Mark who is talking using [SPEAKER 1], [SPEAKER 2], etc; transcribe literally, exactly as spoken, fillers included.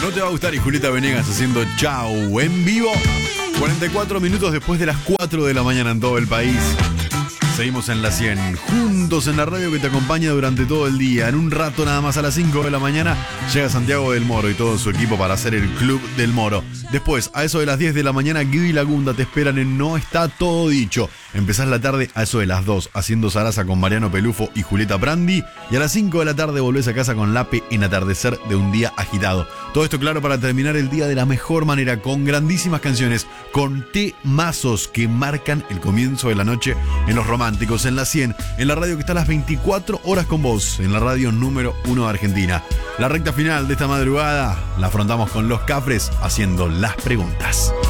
[SPEAKER 1] No te va a gustar y Julieta Venegas haciendo Chau en vivo. cuarenta y cuatro minutos después de las cuatro de la mañana en todo el país. Seguimos en la cien, juntos en la radio que te acompaña durante todo el día. En un rato nada más a las cinco de la mañana llega Santiago del Moro y todo su equipo para hacer el Club del Moro. Después, a eso de las diez de la mañana, Guido y Lagunda te esperan en No Está Todo Dicho. Empezás la tarde a eso de las dos haciendo zaraza con Mariano Pelufo y Julieta Brandi. Y a las cinco de la tarde volvés a casa con Lape en Atardecer de un día agitado. Todo esto claro para terminar el día de la mejor manera, con grandísimas canciones, con temazos que marcan el comienzo de la noche en los románticos, en la cien, en la radio que está a las veinticuatro horas con vos, en la radio número uno de Argentina. La recta final de esta madrugada la afrontamos con Los Cafres haciendo las preguntas.